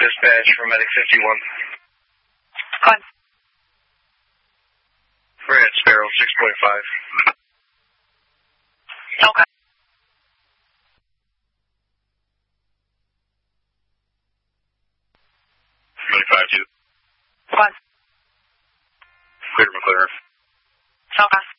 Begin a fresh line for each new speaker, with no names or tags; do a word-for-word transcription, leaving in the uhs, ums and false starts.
Dispatch for Medic fifty-one.
Go ahead.
We're at Sparrow six point five.
Okay.
Medic five two.
Go ahead.
Clear to McLaren.
Okay.